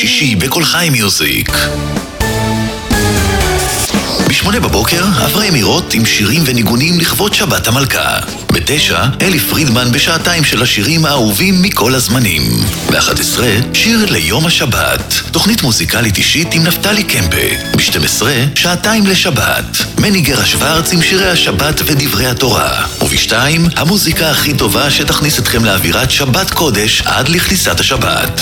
שישי בכל חי מיוזיק. ב8 בבוקר, אברי אמירות עם שירים וניגונים לכבוד שבת המלכה. ב9, אלי פרידמן בשעתיים של השירים האהובים מכל הזמנים. ב11, שיר ליום השבת. תוכנית מוזיקלית אישית עם נפתלי קמפה. ב12, שעתיים לשבת. מני גרה שוורץ עם שירי השבת ודברי התורה. וב2, המוזיקה הכי טובה שתכניס אתכם לאווירת שבת קודש עד לכניסת השבת.